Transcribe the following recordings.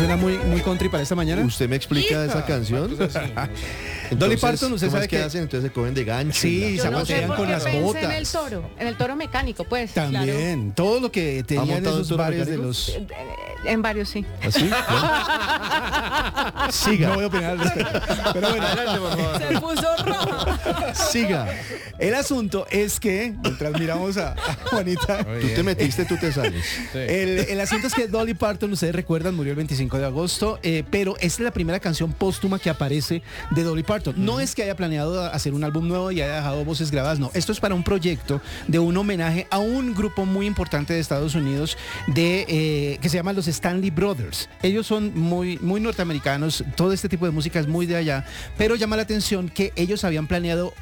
Suena muy country para esta mañana. ¿Usted me explica esa canción? Dolly Parton, usted sabe qué que hacen, entonces se cogen de gancho. Sí, Yo se no sé pasean por con qué las pensé botas. en el toro mecánico, pues. También, todo lo que tenían montado en esos toro bares de mecánico? los... En varios, sí. ¿Así? Siga. No voy a opinar al respecto. Pero bueno, Se puso roja. Siga. el asunto es que, mientras miramos a Juanita, Tú te metiste, tú te sales. el asunto es que Dolly Parton, ustedes recuerdan, murió el 25 de agosto, pero esta es la primera canción póstuma que aparece de Dolly Parton. No es que haya planeado hacer un álbum nuevo y haya dejado voces grabadas, no. Esto es para un proyecto de un homenaje a un grupo muy importante de Estados Unidos que se llama los Stanley Brothers. Ellos son muy norteamericanos, todo este tipo de música es muy de allá, pero llama la atención que ellos había planeado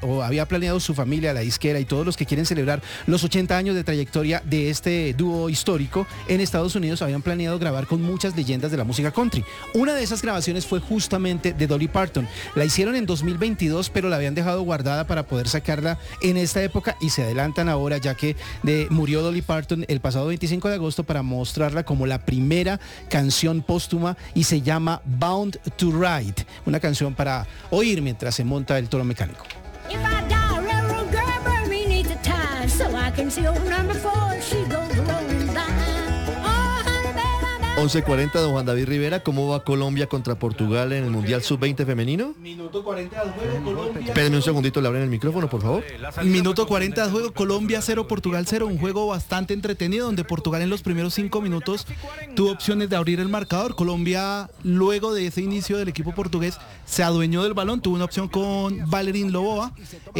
su familia, la disquera y todos los que quieren celebrar los 80 años de trayectoria de este dúo histórico en Estados Unidos, habían planeado grabar con muchas leyendas de la música country. Una de esas grabaciones fue justamente de Dolly Parton. La hicieron en 2022, pero la habían dejado guardada para poder sacarla en esta época y se adelantan ahora, ya que murió Dolly Parton el pasado 25 de agosto, para mostrarla como la primera canción póstuma, y se llama Bound to Ride, una canción para oír mientras se monta el toro mecánico. If I die, railroad girl, burn me neath the ties, so I can see old number 4, she goes rolling by. Oh, honey, baby, 11:40, don Juan David Rivera. ¿Cómo va Colombia contra Portugal en el Mundial Sub-20 femenino? Minuto 40 del juego, Colombia. Espérenme un segundito, le abren el micrófono, por favor. Minuto 40 de juego, Colombia 0, Portugal 0, un juego bastante entretenido donde Portugal en los primeros 5 minutos tuvo opciones de abrir el marcador. Colombia, luego de ese inicio del equipo portugués, se adueñó del balón, tuvo una opción con Valerín Loboa,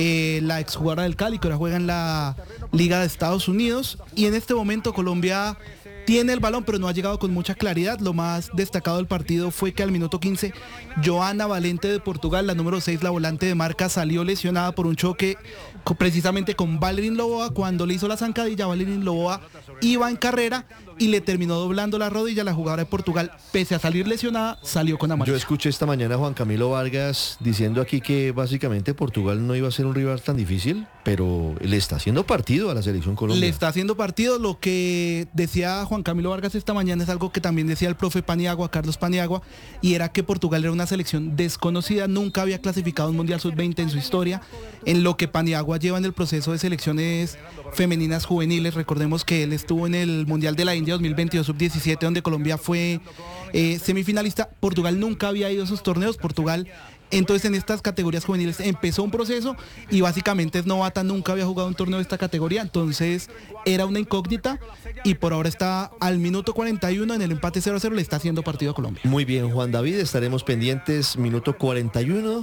la exjugadora del Cali, que ahora juega en la Liga de Estados Unidos, y en este momento Colombia tiene el balón, pero no ha llegado con mucha claridad. Lo más destacado del partido fue que al minuto 15, Joana Valente de Portugal, la número 6, la volante de marca, salió lesionada por un choque precisamente con Valerín Loboa. Cuando le hizo la zancadilla, Valerín Loboa iba en carrera y le terminó doblando la rodilla. La jugadora de Portugal, pese a salir lesionada, salió con amarilla. Yo escuché esta mañana a Juan Camilo Vargas diciendo aquí que básicamente Portugal no iba a ser un rival tan difícil, pero le está haciendo partido a la selección Colombia. Le está haciendo partido. Lo que decía Juan Camilo Vargas esta mañana es algo que también decía el profe Paniagua, Carlos Paniagua, y era que Portugal era una selección desconocida, nunca había clasificado un Mundial Sub-20 en su historia, en lo que Paniagua lleva en el proceso de selecciones femeninas juveniles. Recordemos que él estuvo en el Mundial de la India 2022 Sub-17, donde Colombia fue semifinalista. Portugal nunca había ido a esos torneos. Portugal, entonces, en estas categorías juveniles empezó un proceso y básicamente es novata, nunca había jugado un torneo de esta categoría, entonces era una incógnita, y por ahora está al minuto 41 en el empate 0-0, le está haciendo partido a Colombia. Muy bien, Juan David, estaremos pendientes. Minuto 41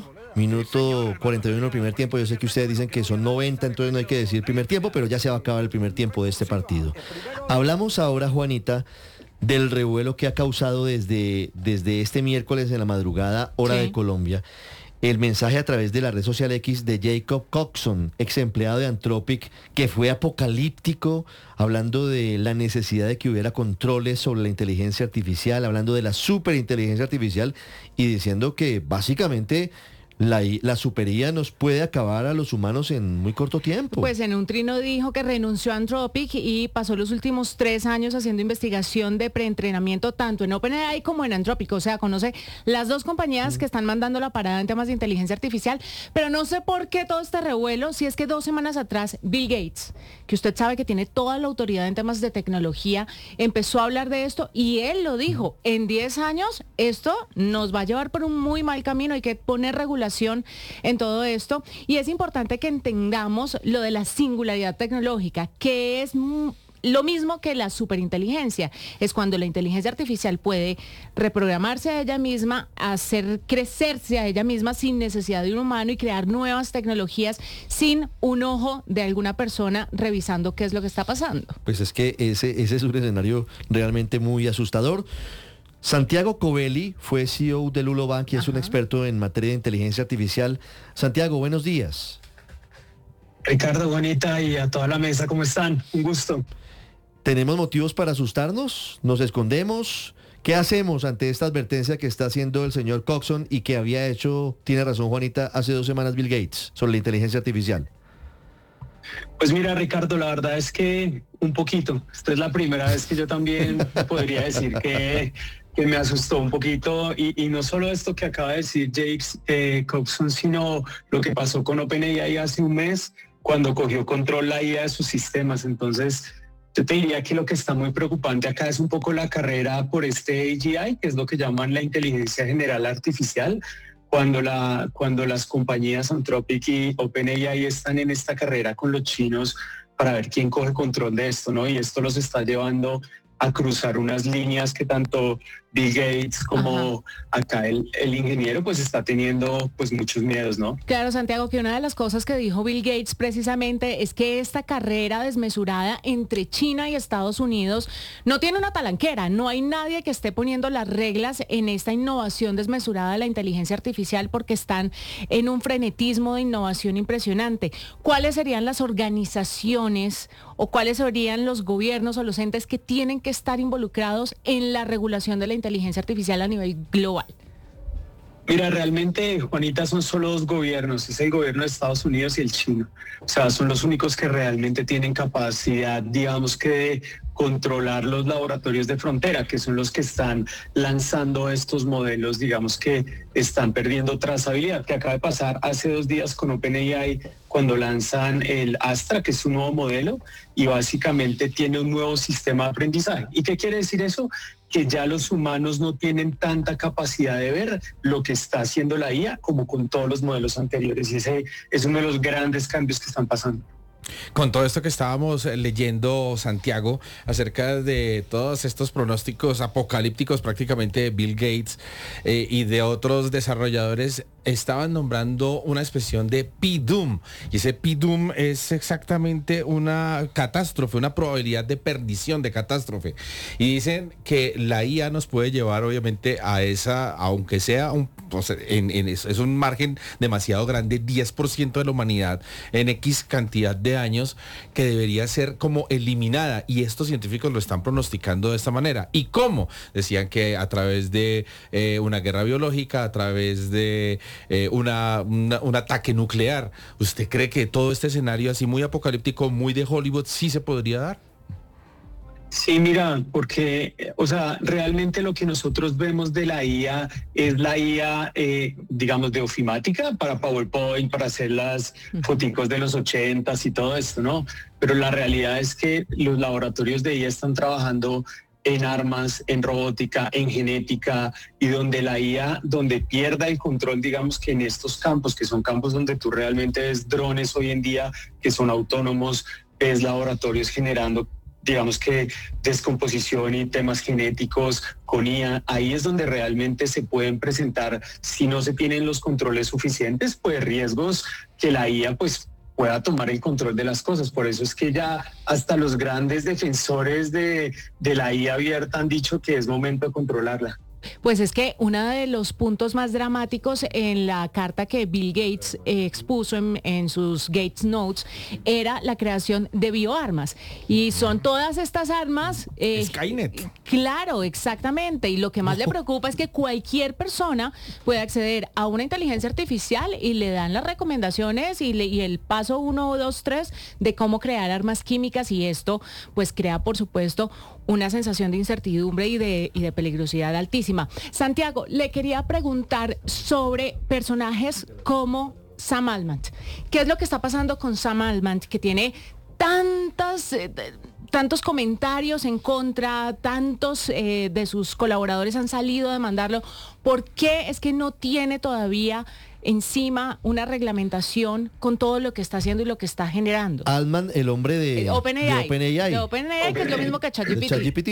el primer tiempo. Yo sé que ustedes dicen que son 90, entonces no hay que decir primer tiempo, pero ya se va a acabar el primer tiempo de este partido. Hablamos ahora, Juanita, del revuelo que ha causado desde este miércoles en la madrugada, hora de Colombia, el mensaje a través de la red social X de Jacob Coxon, ex empleado de Anthropic, que fue apocalíptico, hablando de la necesidad de que hubiera controles sobre la inteligencia artificial, hablando de la superinteligencia artificial y diciendo que básicamente la supería nos puede acabar a los humanos en muy corto tiempo. Pues en un trino dijo que renunció a Anthropic y pasó los últimos 3 años haciendo investigación de preentrenamiento tanto en OpenAI como en Anthropic. O sea, conoce las dos compañías que están mandando la parada en temas de inteligencia artificial. Pero no sé por qué todo este revuelo, si es que 2 semanas atrás Bill Gates, que usted sabe que tiene toda la autoridad en temas de tecnología, empezó a hablar de esto y él lo dijo: en 10 años esto nos va a llevar por un muy mal camino, hay que poner regulación en todo esto, y es importante que entendamos lo de la singularidad tecnológica, que es lo mismo que la superinteligencia. Es cuando la inteligencia artificial puede reprogramarse a ella misma, hacer crecerse a ella misma sin necesidad de un humano y crear nuevas tecnologías sin un ojo de alguna persona revisando qué es lo que está pasando. Pues es que ese es un escenario realmente muy asustador. Santiago Covelli fue CEO de Lulo Bank y es un experto en materia de inteligencia artificial. Santiago, buenos días. Ricardo, Juanita y a toda la mesa, ¿cómo están? Un gusto. ¿Tenemos motivos para asustarnos? ¿Nos escondemos? ¿Qué hacemos ante esta advertencia que está haciendo el señor Coxon y que había hecho, tiene razón Juanita, hace 2 semanas Bill Gates sobre la inteligencia artificial? Pues mira, Ricardo, la verdad es que un poquito. Esta es la primera vez que yo también podría decir que que me asustó un poquito, y no solo esto que acaba de decir Jake Coxon, sino lo que pasó con OpenAI hace un mes, cuando cogió control la IA de sus sistemas. Entonces, yo te diría que lo que está muy preocupante acá es un poco la carrera por este AGI, que es lo que llaman la inteligencia general artificial, cuando las compañías Anthropic y OpenAI están en esta carrera con los chinos para ver quién coge control de esto, ¿no? Y esto los está llevando a cruzar unas líneas que tanto Bill Gates como acá el ingeniero pues está teniendo pues muchos miedos, ¿no? Claro, Santiago, que una de las cosas que dijo Bill Gates precisamente es que esta carrera desmesurada entre China y Estados Unidos no tiene una talanquera, no hay nadie que esté poniendo las reglas en esta innovación desmesurada de la inteligencia artificial porque están en un frenetismo de innovación impresionante. ¿Cuáles serían las organizaciones o cuáles serían los gobiernos o los entes que tienen que estar involucrados en la regulación de la inteligencia artificial a nivel global? Mira, realmente, Juanita, son solo dos gobiernos, es el gobierno de Estados Unidos y el chino. O sea, son los únicos que realmente tienen capacidad, digamos que de controlar los laboratorios de frontera, que son los que están lanzando estos modelos, digamos que están perdiendo trazabilidad, que acaba de pasar hace 2 días con OpenAI, cuando lanzan el Astra, que es un nuevo modelo, y básicamente tiene un nuevo sistema de aprendizaje. ¿Y qué quiere decir eso? Que ya los humanos no tienen tanta capacidad de ver lo que está haciendo la IA como con todos los modelos anteriores, y ese es uno de los grandes cambios que están pasando. Con todo esto que estábamos leyendo, Santiago, acerca de todos estos pronósticos apocalípticos prácticamente de Bill Gates y de otros desarrolladores, estaban nombrando una expresión de P-Doom. Y ese P-Doom es exactamente una catástrofe, una probabilidad de perdición, de catástrofe. Y dicen que la IA nos puede llevar obviamente a esa, aunque sea es un margen demasiado grande, 10% de la humanidad en X cantidad de años, que debería ser como eliminada, y estos científicos lo están pronosticando de esta manera. ¿Y cómo? Decían que a través de una guerra biológica, a través de un ataque nuclear. ¿Usted cree que todo este escenario así muy apocalíptico, muy de Hollywood, sí se podría dar? Sí, mira, porque, o sea, realmente lo que nosotros vemos de la IA es la IA, digamos, de ofimática para PowerPoint, para hacer las foticos de los 80s y todo esto, ¿no? Pero la realidad es que los laboratorios de IA están trabajando en armas, en robótica, en genética, y donde la IA, donde pierda el control, digamos que en estos campos, que son campos donde tú realmente ves drones hoy en día, que son autónomos, ves laboratorios generando, digamos que descomposición y temas genéticos con IA, ahí es donde realmente se pueden presentar, si no se tienen los controles suficientes, pues riesgos que la IA pues pueda tomar el control de las cosas. Por eso es que ya hasta los grandes defensores de la IA abierta han dicho que es momento de controlarla. Pues es que uno de los puntos más dramáticos en la carta que Bill Gates expuso en sus Gates Notes era la creación de bioarmas. Y son todas estas armas... Skynet. Claro, exactamente. Y lo que más le preocupa es que cualquier persona puede acceder a una inteligencia artificial y le dan las recomendaciones y el paso 1, 2, 3 de cómo crear armas químicas, y esto pues crea, por supuesto, una sensación de incertidumbre y de peligrosidad altísima. Santiago, le quería preguntar sobre personajes como Sam Altman. ¿Qué es lo que está pasando con Sam Altman, que tiene tantos comentarios en contra, tantos de sus colaboradores han salido a demandarlo? ¿Por qué es que no tiene todavía encima una reglamentación con todo lo que está haciendo y lo que está generando? Altman, el hombre de OpenAI. OpenAI. De OpenAI, que es lo mismo que ChatGPT. ChatGPT.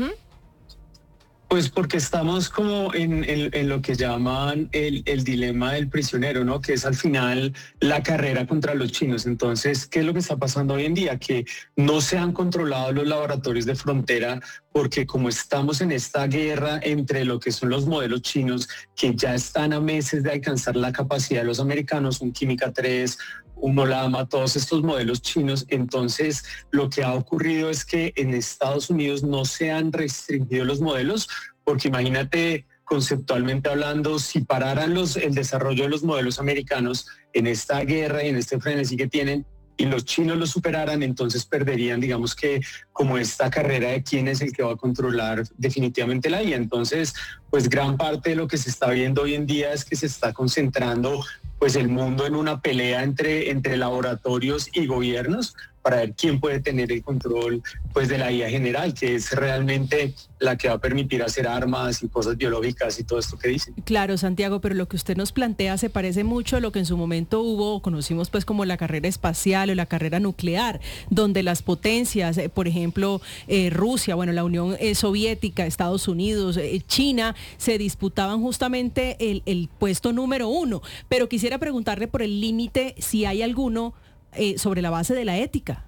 Pues porque estamos como en lo que llaman el dilema del prisionero, ¿no? Que es al final la carrera contra los chinos. Entonces, ¿qué es lo que está pasando hoy en día? Que no se han controlado los laboratorios de frontera, porque como estamos en esta guerra entre lo que son los modelos chinos, que ya están a meses de alcanzar la capacidad de los americanos, un Química 3, un Olama, todos estos modelos chinos. Entonces, lo que ha ocurrido es que en Estados Unidos no se han restringido los modelos, porque imagínate, conceptualmente hablando, si pararan el desarrollo de los modelos americanos en esta guerra y en este frenesí que tienen, y los chinos lo superaran, entonces perderían, digamos que como esta carrera de quién es el que va a controlar definitivamente la IA. Entonces, pues gran parte de lo que se está viendo hoy en día es que se está concentrando pues el mundo en una pelea entre laboratorios y gobiernos para ver quién puede tener el control pues de la IA general, que es realmente la que va a permitir hacer armas y cosas biológicas y todo esto que dicen. Claro, Santiago, pero lo que usted nos plantea se parece mucho a lo que en su momento hubo, o conocimos pues como la carrera espacial o la carrera nuclear, donde las potencias, por ejemplo, Rusia, bueno, la Unión Soviética, Estados Unidos, China, se disputaban justamente el puesto número 1. Pero quisiera preguntarle por el límite, si hay alguno, sobre la base de la ética.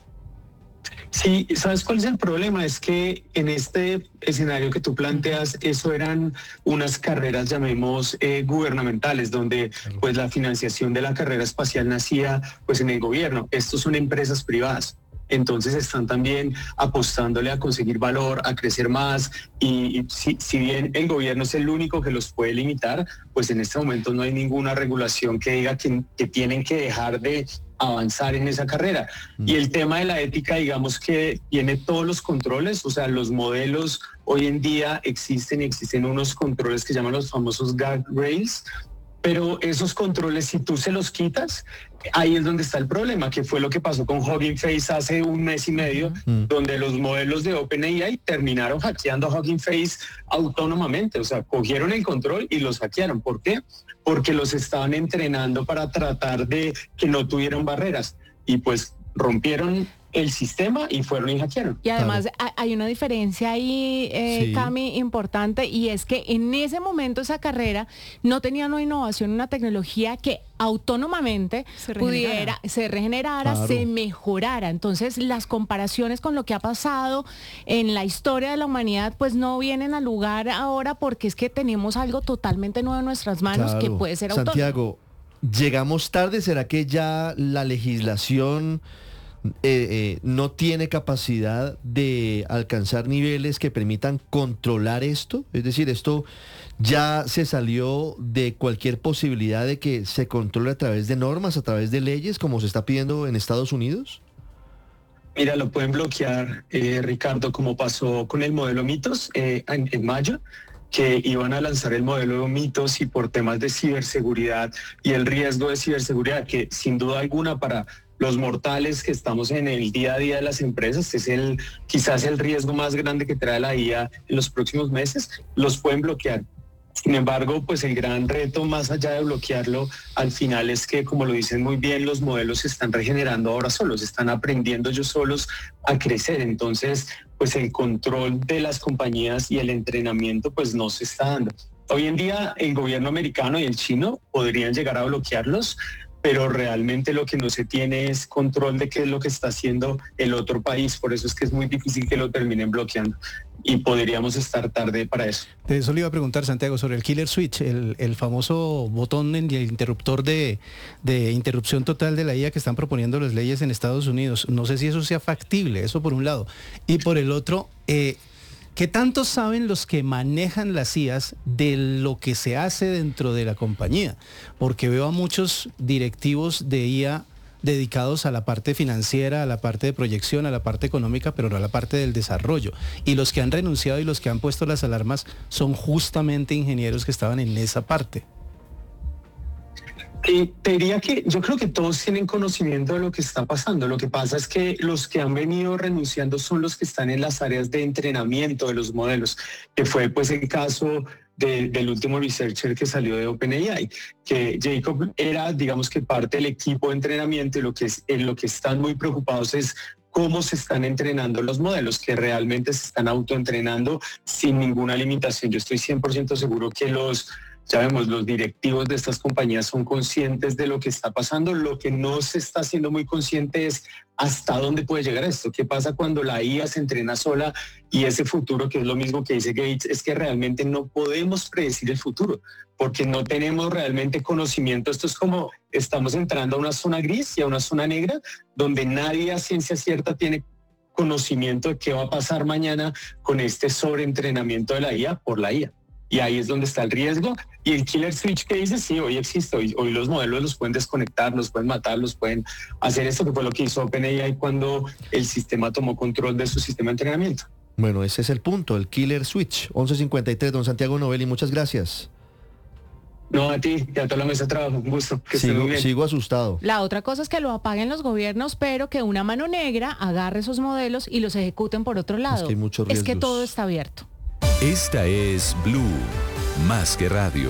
Sí, ¿sabes cuál es el problema? Es que en este escenario que tú planteas, eso eran unas carreras, llamemos, gubernamentales, donde pues la financiación de la carrera espacial nacía pues en el gobierno. Estos son empresas privadas. Entonces están también apostándole a conseguir valor, a crecer más, y si bien el gobierno es el único que los puede limitar, pues en este momento no hay ninguna regulación que diga que tienen que dejar de avanzar en esa carrera. Y el tema de la ética, digamos que tiene todos los controles, o sea, los modelos hoy en día existen unos controles que llaman los famosos guardrails, pero esos controles, si tú se los quitas, ahí es donde está el problema, que fue lo que pasó con Hugging Face hace un mes y medio, donde los modelos de OpenAI terminaron hackeando a Hugging Face autónomamente. O sea, cogieron el control y los hackearon. ¿Por qué? Porque los estaban entrenando para tratar de que no tuvieran barreras. Y pues rompieron el sistema y fueron y hackearon. Y además hay una diferencia ahí, Sí. Cami, importante, y es que en ese momento esa carrera no tenía una innovación, una tecnología que autónomamente se regenerara, Claro. se mejorara. Entonces las comparaciones con lo que ha pasado en la historia de la humanidad pues no vienen al lugar ahora, porque es que tenemos algo totalmente nuevo en nuestras manos que Claro. puede ser autónomo. Santiago, ¿llegamos tarde? ¿Será que ya la legislación no tiene capacidad de alcanzar niveles que permitan controlar esto? Es decir, esto ya se salió de cualquier posibilidad de que se controle a través de normas, a través de leyes, como se está pidiendo en Estados Unidos. Mira, lo pueden bloquear, Ricardo, como pasó con el modelo Mitos en mayo, que iban a lanzar el modelo Mitos, y por temas de ciberseguridad y el riesgo de ciberseguridad, que sin duda alguna para los mortales que estamos en el día a día de las empresas, es quizás el riesgo más grande que trae la IA en los próximos meses, los pueden bloquear. Sin embargo, pues el gran reto, más allá de bloquearlo, al final es que, como lo dicen muy bien, los modelos se están regenerando ahora solos, están aprendiendo ellos solos a crecer. Entonces, pues el control de las compañías y el entrenamiento pues no se está dando. Hoy en día el gobierno americano y el chino podrían llegar a bloquearlos, pero realmente lo que no se tiene es control de qué es lo que está haciendo el otro país. Por eso es que es muy difícil que lo terminen bloqueando, y podríamos estar tarde para eso. De eso le iba a preguntar, Santiago, sobre el killer switch, el famoso botón en el interruptor de interrupción total de la IA que están proponiendo las leyes en Estados Unidos. No sé si eso sea factible, eso por un lado. Y por el otro, ¿qué tanto saben los que manejan las IAs de lo que se hace dentro de la compañía? Porque veo a muchos directivos de IA dedicados a la parte financiera, a la parte de proyección, a la parte económica, pero no a la parte del desarrollo. Y los que han renunciado y los que han puesto las alarmas son justamente ingenieros que estaban en esa parte. Te diría que yo creo que todos tienen conocimiento de lo que está pasando. Lo que pasa es que los que han venido renunciando son los que están en las áreas de entrenamiento de los modelos, que fue pues el caso del último researcher que salió de OpenAI, que Jacob era, digamos, que parte del equipo de entrenamiento, y en lo que están muy preocupados es cómo se están entrenando los modelos, que realmente se están autoentrenando sin ninguna limitación. Yo estoy 100% seguro que los directivos de estas compañías son conscientes de lo que está pasando. Lo que no se está haciendo muy consciente es hasta dónde puede llegar esto. ¿Qué pasa cuando la IA se entrena sola? Y ese futuro, que es lo mismo que dice Gates, es que realmente no podemos predecir el futuro, porque no tenemos realmente conocimiento. Esto es como estamos entrando a una zona gris y a una zona negra, donde nadie a ciencia cierta tiene conocimiento de qué va a pasar mañana con este sobreentrenamiento de la IA por la IA. Y ahí es donde está el riesgo. Y el killer switch que dice, sí, hoy existe. Hoy los modelos los pueden desconectar, los pueden matar, los pueden hacer esto, que fue lo que hizo OpenAI cuando el sistema tomó control de su sistema de entrenamiento. Bueno, ese es el punto, el killer switch. 11:53, don Santiago Novelli, muchas gracias. No, a ti y a toda la mesa de trabajo, un gusto. Que estén muy bien. Sigo asustado. La otra cosa es que lo apaguen los gobiernos, pero que una mano negra agarre esos modelos y los ejecuten por otro lado. Es que hay muchos Es que riesgos. todo está abierto. Esta es Blue, más que radio.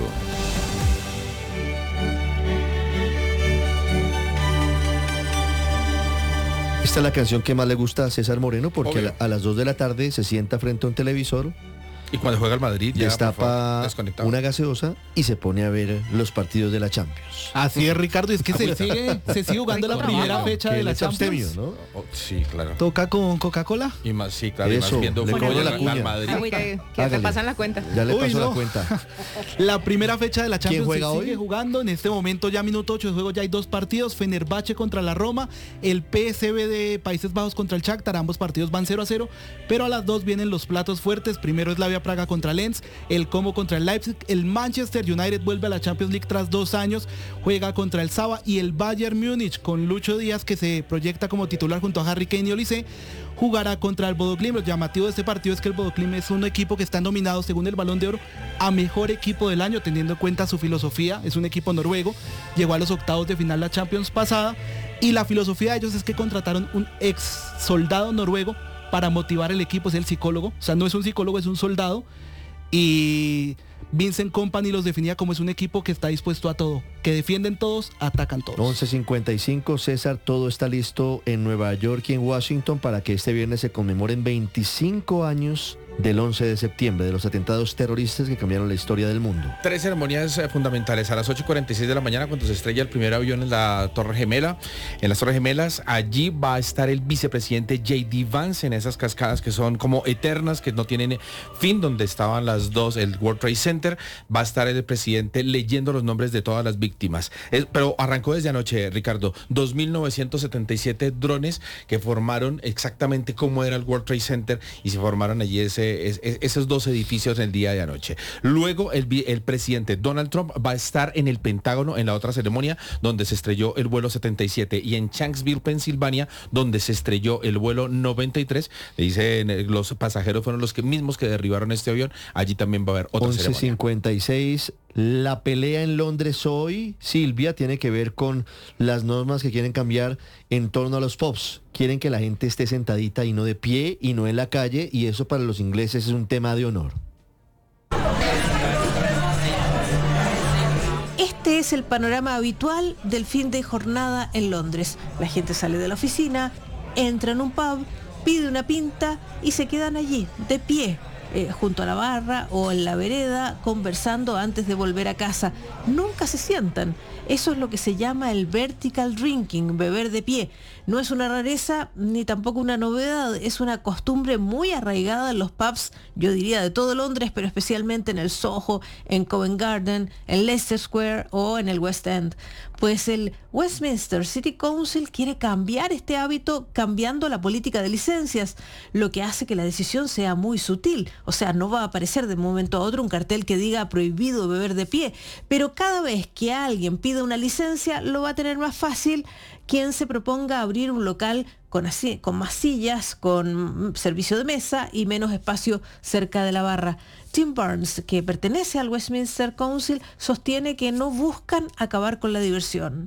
Esta es la canción que más le gusta a César Moreno porque Obvio. a las 2 de la tarde se sienta frente a un televisor, Y cuando juega el Madrid, ya, por favor, destapa desconectado. una gaseosa y se pone a ver los partidos de la Champions. Así es, Ricardo, es que se sigue jugando la primera fecha Que de le la echa abstemio, Champions. ¿no? Oh, sí, claro. Toca con Coca-Cola. Y más, sí, claro, y Eso, más viendo le fútbol cojo la al cuña. Madrid. Que Hágale. te pasan la cuenta. Ya le Uy, pasó no. la cuenta. La primera fecha de la ¿Quién Champions juega se sigue hoy? jugando. En este momento ya minuto 8 de juego ya hay 2 partidos. Fenerbahce contra la Roma, el PSV de Países Bajos contra el Shakhtar. Ambos partidos van 0-0, pero a las 2 vienen los platos fuertes. Primero es Slavia Praga contra Lens, el Como contra el Leipzig, el Manchester United vuelve a la Champions League tras 2 años, juega contra el Saba, y el Bayern Múnich con Lucho Díaz, que se proyecta como titular junto a Harry Kane y Olise, jugará contra el Bodo Glimt. Lo llamativo de este partido es que el Bodo Glimt es un equipo que está nominado según el Balón de Oro a mejor equipo del año, teniendo en cuenta su filosofía. Es un equipo noruego, llegó a los octavos de final la Champions pasada, y la filosofía de ellos es que contrataron un ex soldado noruego para motivar el equipo. Es el psicólogo, o sea, no es un psicólogo, es un soldado, y Vincent Kompany los definía como es un equipo que está dispuesto a todo, que defienden todos, atacan todos. 11:55, César, todo está listo en Nueva York y en Washington para que este viernes se conmemoren 25 años del 11 de septiembre, de los atentados terroristas que cambiaron la historia del mundo. 3 ceremonias fundamentales. A las 8:46 de la mañana, cuando se estrella el primer avión en la Torre Gemela, en las Torres Gemelas, allí va a estar el vicepresidente J.D. Vance en esas cascadas que son como eternas, que no tienen fin, donde estaban las dos, el World Trade Center. Va a estar el presidente leyendo los nombres de todas las víctimas. Pero arrancó desde anoche, Ricardo, 2.977 drones que formaron exactamente cómo era el World Trade Center, y se formaron allí esos 2 edificios el día de anoche. Luego el presidente Donald Trump va a estar en el Pentágono en la otra ceremonia, donde se estrelló el vuelo 77, y en Shanksville, Pensilvania, donde se estrelló el vuelo 93. Le dicen, los pasajeros fueron los mismos que derribaron este avión. Allí también va a haber otra ceremonia. 11:56, la pelea en Londres hoy, Silvia, tiene que ver con las normas que quieren cambiar en torno a los pubs. Quieren que la gente esté sentadita y no de pie y no en la calle, y eso para los ingleses es un tema de honor. Este es el panorama habitual del fin de jornada en Londres. La gente sale de la oficina, entra en un pub, pide una pinta y se quedan allí, de pie, junto a la barra o en la vereda, conversando antes de volver a casa. Nunca se sientan. Eso es lo que se llama el vertical drinking, beber de pie. No es una rareza ni tampoco una novedad, es una costumbre muy arraigada en los pubs, yo diría de todo Londres, pero especialmente en el Soho, en Covent Garden, en Leicester Square o en el West End. Pues el Westminster City Council quiere cambiar este hábito cambiando la política de licencias, lo que hace que la decisión sea muy sutil. O sea, no va a aparecer de un momento a otro un cartel que diga prohibido beber de pie, pero cada vez que alguien pide una licencia lo va a tener más fácil quien se proponga abrir un local con más sillas, con servicio de mesa y menos espacio cerca de la barra. Tim Burns, que pertenece al Westminster Council, sostiene que no buscan acabar con la diversión.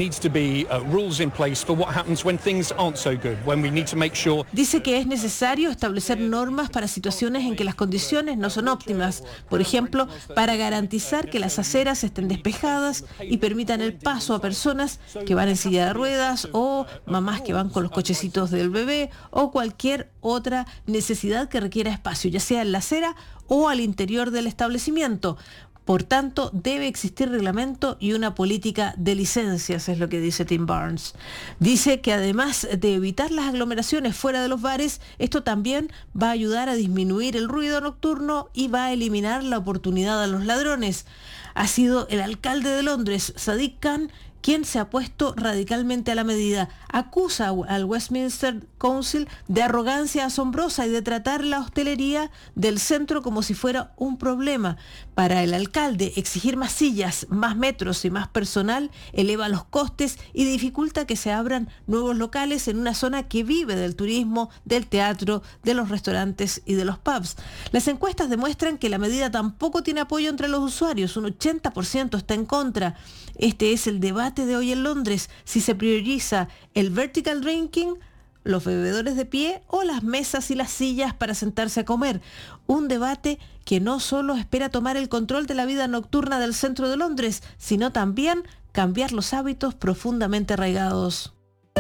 Dice que es necesario establecer normas para situaciones en que las condiciones no son óptimas. Por ejemplo, para garantizar que las aceras estén despejadas y permitan el paso a personas que van en silla de ruedas o mamás que van con los cochecitos del bebé o cualquier otra necesidad que requiera espacio, ya sea en la acera o al interior del establecimiento. Por tanto, debe existir reglamento y una política de licencias, es lo que dice Tim Burns. Dice que además de evitar las aglomeraciones fuera de los bares, esto también va a ayudar a disminuir el ruido nocturno y va a eliminar la oportunidad a los ladrones. Ha sido el alcalde de Londres, Sadiq Khan, quien se ha opuesto radicalmente a la medida. Acusa al Westminster Council de arrogancia asombrosa y de tratar la hostelería del centro como si fuera un problema. Para el alcalde, exigir más sillas, más metros y más personal eleva los costes y dificulta que se abran nuevos locales en una zona que vive del turismo, del teatro, de los restaurantes y de los pubs. Las encuestas demuestran que la medida tampoco tiene apoyo entre los usuarios, un 80% está en contra. Este es el debate de hoy en Londres, si se prioriza el vertical drinking, los bebedores de pie o las mesas y las sillas para sentarse a comer. Un debate que no solo espera tomar el control de la vida nocturna del centro de Londres, sino también cambiar los hábitos profundamente arraigados.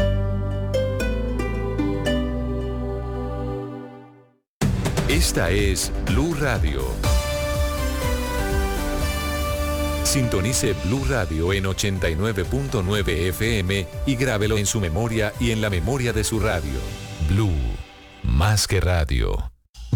Esta es Blue Radio. Sintonice Blue Radio en 89.9 FM y grábelo en su memoria y en la memoria de su radio. Blue, más que radio.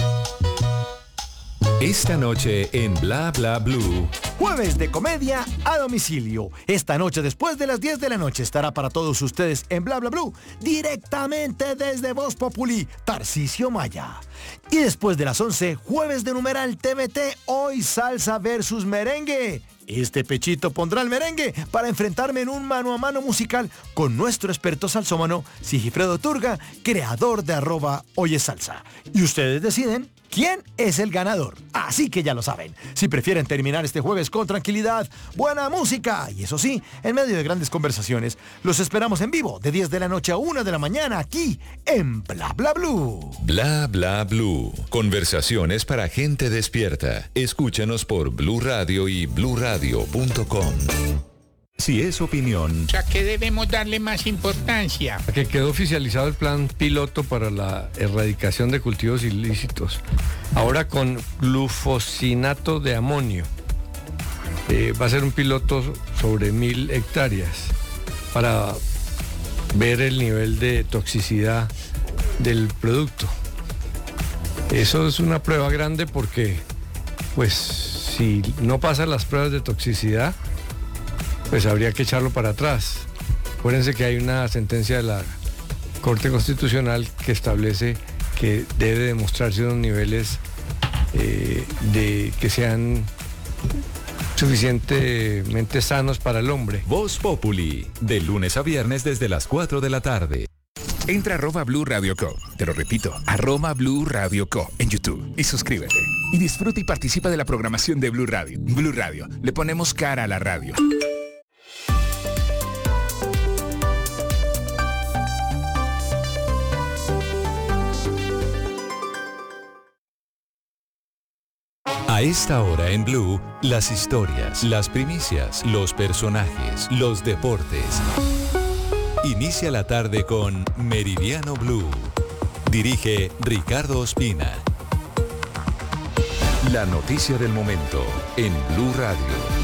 Esta noche en Bla Bla Blue. Jueves de comedia a domicilio. Esta noche después de las 10 de la noche estará para todos ustedes en Bla Bla Blue, directamente desde Voz Populi, Tarcisio Maya. Y después de las 11, jueves de numeral TVT, hoy salsa versus merengue. Este pechito pondrá el merengue para enfrentarme en un mano a mano musical con nuestro experto salsómano Sigifredo Turga, creador de @hoyesalsa. Y ustedes deciden quién es el ganador. Así que ya lo saben. Si prefieren terminar este jueves con tranquilidad, buena música y eso sí, en medio de grandes conversaciones, los esperamos en vivo de 10 de la noche a 1 de la mañana aquí en Bla Bla Blue. Bla Bla Blue. Conversaciones para gente despierta. Escúchanos por Blue Radio y bluradio.com. Si es opinión. ¿A qué debemos darle más importancia? Que quedó oficializado el plan piloto para la erradicación de cultivos ilícitos. Ahora con glufosinato de amonio. Va a ser un piloto sobre 1000 hectáreas para ver el nivel de toxicidad del producto. Eso es una prueba grande porque, pues, si no pasan las pruebas de toxicidad, pues habría que echarlo para atrás. Acuérdense que hay una sentencia de la Corte Constitucional que establece que debe demostrarse unos niveles de que sean suficientemente sanos para el hombre. Voz Populi, de lunes a viernes desde las 4 de la tarde. Entra a @Blue Radio Co. Te lo repito, @Blue Radio Co. en YouTube y suscríbete. Y disfruta y participa de la programación de Blue Radio. Blue Radio, le ponemos cara a la radio. A esta hora en Blue, las historias, las primicias, los personajes, los deportes. Inicia la tarde con Meridiano Blue. Dirige Ricardo Ospina. La noticia del momento en Blue Radio.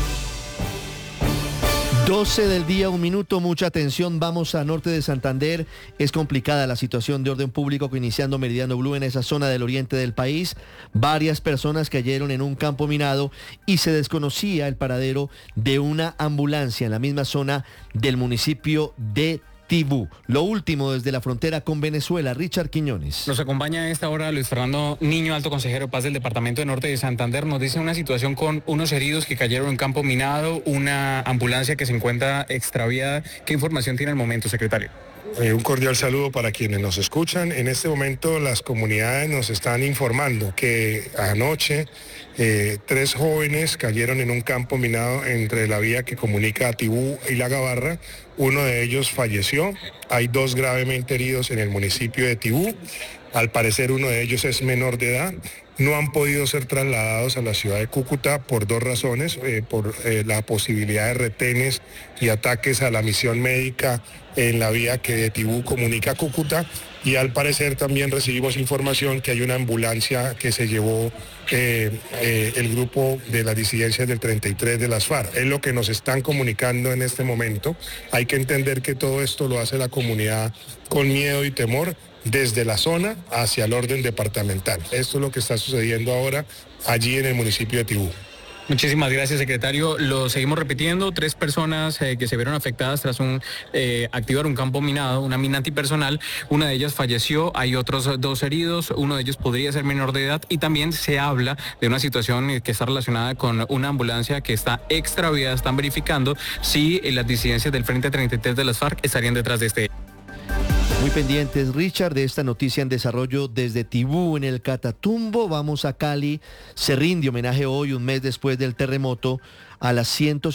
12 del día, 1 minuto, mucha atención, vamos a norte de Santander. Es complicada la situación de orden público que iniciando Meridiano Blue en esa zona del oriente del país. Varias personas cayeron en un campo minado y se desconocía el paradero de una ambulancia en la misma zona del municipio de Tibú. Lo último desde la frontera con Venezuela, Richard Quiñones. Nos acompaña a esta hora Luis Fernando Niño, alto consejero de paz del departamento de Norte de Santander. Nos dice una situación con unos heridos que cayeron en campo minado, una ambulancia que se encuentra extraviada. ¿Qué información tiene al momento, secretario? Un cordial saludo para quienes nos escuchan. En este momento las comunidades nos están informando que anoche 3 jóvenes cayeron en un campo minado entre la vía que comunica a Tibú y La Gabarra. Uno de ellos falleció. Hay 2 gravemente heridos en el municipio de Tibú. Al parecer uno de ellos es menor de edad. No han podido ser trasladados a la ciudad de Cúcuta por 2 razones, por la posibilidad de retenes y ataques a la misión médica en la vía que de Tibú comunica a Cúcuta, y al parecer también recibimos información que hay una ambulancia que se llevó el grupo de las disidencias del 33 de las FARC. Es lo que nos están comunicando en este momento. Hay que entender que todo esto lo hace la comunidad con miedo y temor desde la zona hacia el orden departamental. Esto es lo que está sucediendo ahora allí en el municipio de Tibú. Muchísimas gracias, secretario. Lo seguimos repitiendo, 3 personas que se vieron afectadas tras activar un campo minado, una mina antipersonal. Una de ellas falleció, hay otros 2 heridos, uno de ellos podría ser menor de edad y también se habla de una situación que está relacionada con una ambulancia que está extraviada. Están verificando si las disidencias del Frente 33 de las FARC estarían detrás de este. Muy pendientes, Richard, de esta noticia en desarrollo desde Tibú, en el Catatumbo. Vamos a Cali. Se rinde homenaje hoy, un mes después del terremoto, a las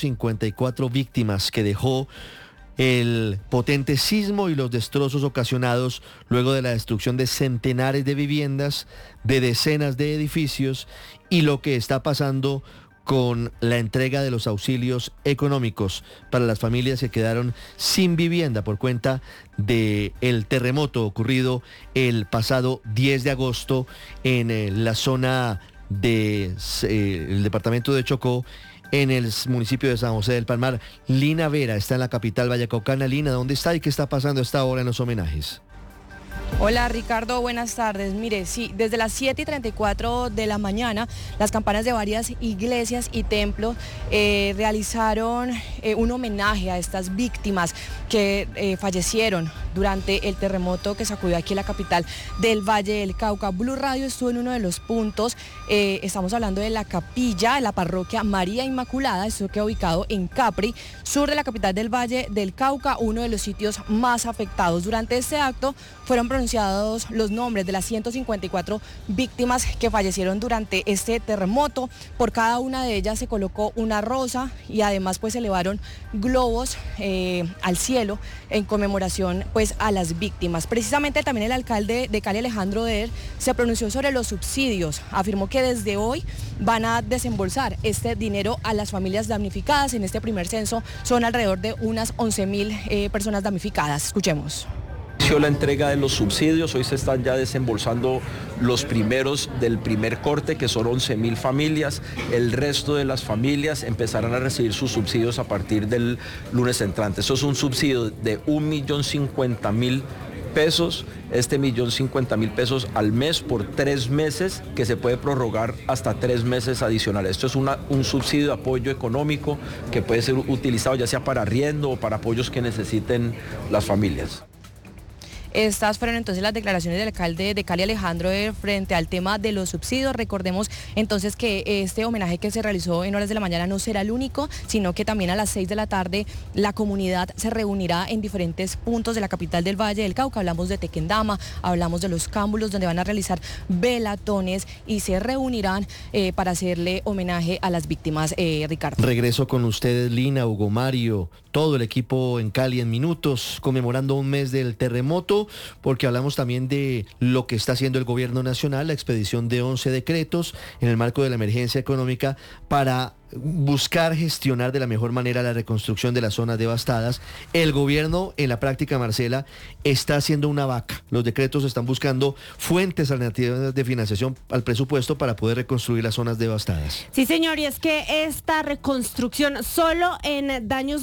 154 víctimas que dejó el potente sismo y los destrozos ocasionados luego de la destrucción de centenares de viviendas, de decenas de edificios y lo que está pasando con la entrega de los auxilios económicos para las familias que quedaron sin vivienda por cuenta del terremoto ocurrido el pasado 10 de agosto en la zona del departamento de Chocó, en el municipio de San José del Palmar. Lina Vera está en la capital vallecaucana. Lina, ¿dónde está y qué está pasando a esta hora en los homenajes? Hola Ricardo, buenas tardes. Mire, sí, desde las 7:34 de la mañana, las campanas de varias iglesias y templos realizaron un homenaje a estas víctimas que fallecieron durante el terremoto que sacudió aquí la capital del Valle del Cauca. Blue Radio estuvo en uno de los puntos, estamos hablando de la capilla de la parroquia María Inmaculada, esto queda ubicado en Capri, sur de la capital del Valle del Cauca, uno de los sitios más afectados. Durante este acto fueron pronunciados los nombres de las 154 víctimas que fallecieron durante este terremoto. Por cada una de ellas se colocó una rosa y además pues se elevaron globos al cielo en conmemoración pues a las víctimas. Precisamente también el alcalde de Cali, Alejandro Der, se pronunció sobre los subsidios. Afirmó que desde hoy van a desembolsar este dinero a las familias damnificadas. En este primer censo son alrededor de unas 11.000 personas damnificadas. Escuchemos. La entrega de los subsidios, hoy se están ya desembolsando los primeros del primer corte, que son 11.000 familias. El resto de las familias empezarán a recibir sus subsidios a partir del lunes entrante. Eso es un subsidio de 1.050.000 pesos, 1.050.000 pesos al mes por 3 meses, que se puede prorrogar hasta 3 meses adicionales. Esto es un subsidio de apoyo económico que puede ser utilizado ya sea para arriendo o para apoyos que necesiten las familias. Estas fueron entonces las declaraciones del alcalde de Cali, Alejandro Der, frente al tema de los subsidios. Recordemos entonces que este homenaje que se realizó en horas de la mañana no será el único, sino que también a las 6 de la tarde la comunidad se reunirá en diferentes puntos de la capital del Valle del Cauca. Hablamos de Tequendama, hablamos de los Cámbulos, donde van a realizar velatones y se reunirán para hacerle homenaje a las víctimas, Ricardo. Regreso con ustedes, Lina, Hugo Mario, todo el equipo en Cali en minutos, conmemorando un mes del terremoto, porque hablamos también de lo que está haciendo el gobierno nacional, la expedición de 11 decretos en el marco de la emergencia económica para buscar gestionar de la mejor manera la reconstrucción de las zonas devastadas. El gobierno, en la práctica, Marcela, está haciendo una vaca. Los decretos están buscando fuentes alternativas de financiación al presupuesto para poder reconstruir las zonas devastadas. Sí, señor, y es que esta reconstrucción solo en daños